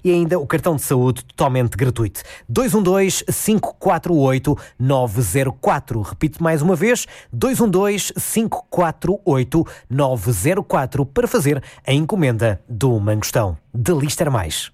e ainda o cartão de saúde totalmente gratuito. 212-548-904. Repito mais uma vez, 212-548-904 para fazer a encomenda do Mangostão. De Lister Mais.